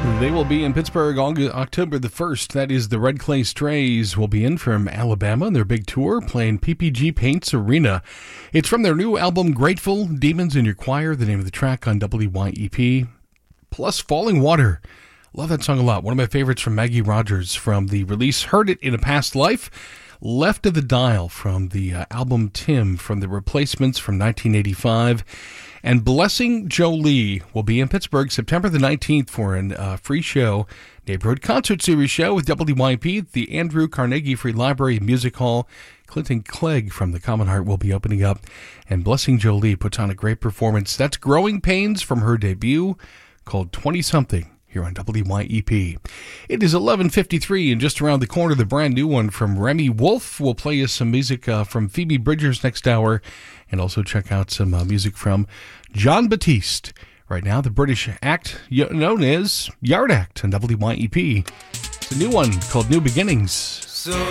They will be in Pittsburgh October the 1st. That is the Red Clay Strays will be in from Alabama on their big tour playing PPG Paints Arena. It's from their new album Grateful, Demons in Your Choir, the name of the track on WYEP. Plus Falling Water. Love that song a lot. One of my favorites from Maggie Rogers from the release Heard It in a Past Life. Left of the Dial from the album Tim from the Replacements from 1985. And Blessing Jolie will be in Pittsburgh September the 19th for a free show, neighborhood concert series show with WYP at the Andrew Carnegie Free Library Music Hall. Clinton Clegg from the Common Heart will be opening up, and Blessing Jolie puts on a great performance. That's Growing Pains from her debut called 20-something. Here on WYEP. It is 11:53, and just around the corner, the brand new one from Remy Wolf. We'll play you some music from Phoebe Bridgers next hour, and also check out some music from John Batiste. Right now, the British act known as Yard Act on WYEP. It's a new one called New Beginnings. So